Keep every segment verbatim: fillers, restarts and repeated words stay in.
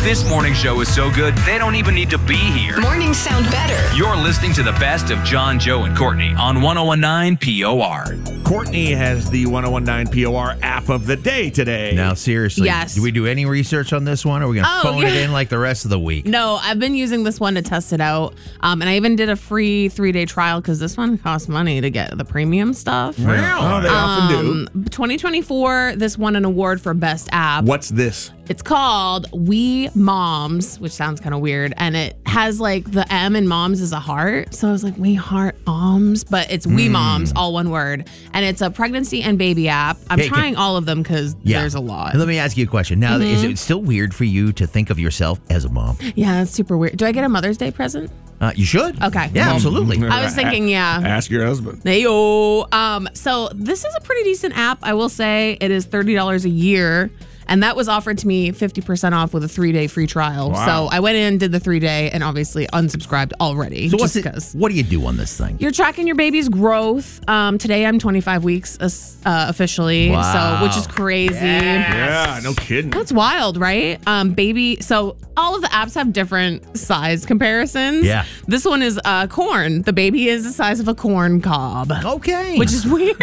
This morning show is so good, they don't even need to be here. Mornings sound better. You're listening to the best of John, Joe, and Courtney on one oh one nine P O R. Courtney has the one oh one nine P O R app of the day today. Now, seriously, Yes. do we do any research on this one, or are we going to Oh, phone yeah. it in like the rest of the week? No, I've been using this one to test it out. Um, and I even did a free three-day trial because this one costs money to get the premium stuff. Oh, they often do. Um, twenty twenty-four, this won an award for Best App. What's this? It's called We Moms, which sounds kind of weird. And it has like the M in moms is a heart. So I was like, We Heart Moms. But it's We Moms, all one word. And it's a pregnancy and baby app. I'm Hey, can- trying all of them because Yeah. there's a lot. Let me ask you a question. Now, Mm-hmm. is it still weird for you to think of yourself as a mom? Yeah, it's super weird. Do I get a Mother's Day present? Uh, you should. Okay. Yeah, Well, absolutely. I was thinking, yeah. Ask your husband. Heyo. Um, so this is a pretty decent app. I will say it is thirty dollars a year. And that was offered to me fifty percent off with a three-day free trial. Wow. So I went in, did the three-day, and obviously unsubscribed already. So just what's it, because. what do you do on this thing? You're tracking your baby's growth. Um, today I'm twenty-five weeks uh, officially, Wow. so which is crazy. Yeah, no kidding. That's wild, right? Um, baby. So all of the apps have different size comparisons. Yeah. This one is uh, corn. The baby is the size of a corn cob. Okay. Which is weird.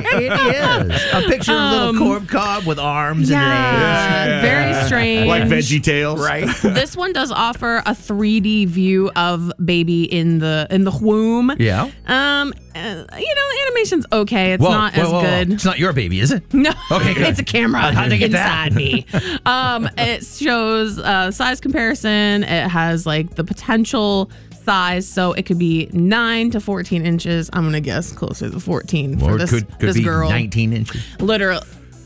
it is. A picture of a little Um, corn cob with arms yeah, and legs. very strange. Like Veggie Tales. Right. This one does offer a three D view of baby in the in the womb. Yeah. Um, uh, you know, the animation's okay. It's Whoa, not whoa, as whoa, whoa. good. It's not your baby, is it? No, Okay, good. it's a camera How'd they get that? inside me. Um, it shows uh, size comparison. It has like the potential size, so it could be nine to fourteen inches. I'm gonna guess closer to fourteen for Or this, could, could this be girl. nineteen inches. Literally,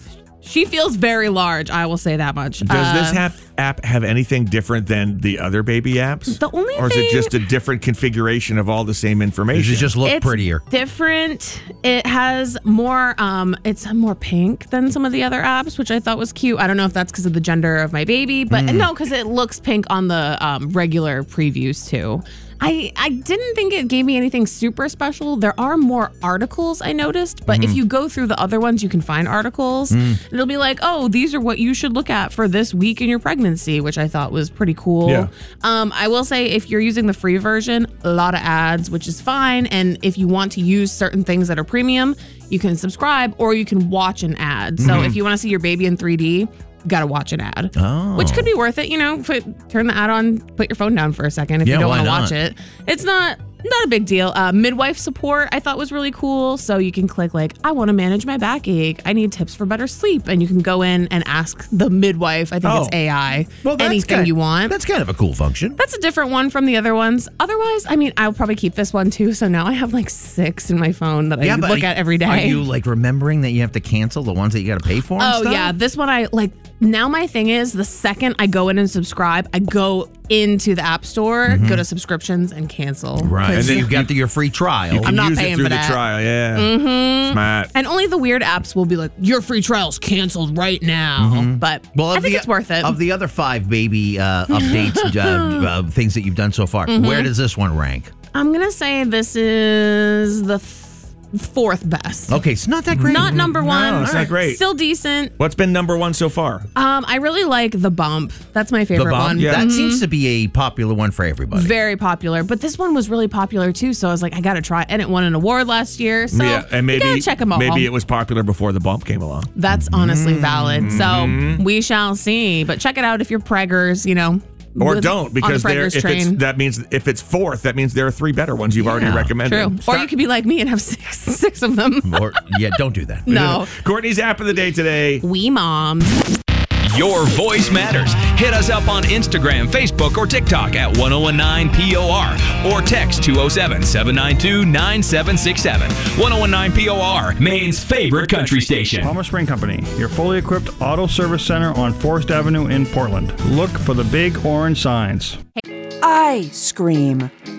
she feels very large. I will say that much. Does this Uh, have, app have anything different than the other baby apps? The only Or is thing- it just a different configuration of all the same information? Does it just look it's prettier? different. It has more. Um, it's more pink than some of the other apps, which I thought was cute. I don't know if that's because of the gender of my baby, but Mm. no, because it looks pink on the um, regular previews too. I, I didn't think it gave me anything super special. There are more articles I noticed, but Mm-hmm. if you go through the other ones, you can find articles. Mm. It'll be like, oh, these are what you should look at for this week in your pregnancy, which I thought was pretty cool. Yeah. Um, I will say if you're using the free version, a lot of ads, which is fine. And if you want to use certain things that are premium, you can subscribe or you can watch an ad. So Mm-hmm. if you want to see your baby in three D, you got to watch an ad, Oh. which could be worth it. You know, put, turn the ad on, put your phone down for a second if Yeah, you don't why want to not? watch it. It's not not a big deal. Uh, midwife support I thought was really cool. So you can click like, I want to manage my backache. I need tips for better sleep. And you can go in and ask the midwife. I think Oh. it's A I. Well, that's anything kind- you want. That's kind of a cool function. That's a different one from the other ones. Otherwise, I mean, I'll probably keep this one too. So now I have like six in my phone that I but look are- at every day. Are you like remembering that you have to cancel the ones that you got to pay for? and Oh stuff? yeah, this one I like. Now my thing is the second I go in and subscribe, I go into the App Store, go to subscriptions, and cancel. Mm-hmm. Right. And 'Cause- then you got the, your free trial. You can I'm not use paying it through for the that. trial, yeah. Mm-hmm. Smart. and only the weird apps will be like, your free trial's canceled right now. But Well, I of think the, it's worth it. Of the other five baby uh, updates, uh, uh, things that you've done so far, Mm-hmm. where does this one rank? I'm gonna say this is the th- fourth best. Okay, it's not that great. Not number one. it's not great. Still decent. What's been number one so far? Um, I really like the Bump. That's my The favorite Bump? one. Yeah. That seems to be a popular one for everybody. Very popular, but this one was really popular too. So I was like, I gotta try it, and it won an award last year. So yeah, and maybe you gotta check them out. maybe it was popular before the bump came along. That's honestly valid. Mm-hmm. So we shall see. But check it out if you're preggers, you know. Or with- don't, on because the there preggers if it's train. that means if it's fourth, that means there are three better ones you've already Yeah, recommended. True. Or you could be like me and have six six of them. Or, yeah, don't do that. No. Courtney's app of the day today. We moms. Your voice matters. Hit us up on Instagram, Facebook, or TikTok at one oh one nine P O R or text two oh seven, seven nine two, nine seven six seven. one oh one nine P O R, Maine's favorite country station. Palmer Spring Company, your fully equipped auto service center on Forest Avenue in Portland. Look for the big orange signs. I scream.